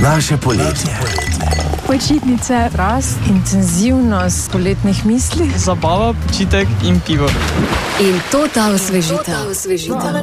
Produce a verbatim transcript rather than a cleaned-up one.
Naše poletje. Počitnice, rast, intenzivnost poletnih misli, zabava, počitek in pivo. In to ta osvežitev.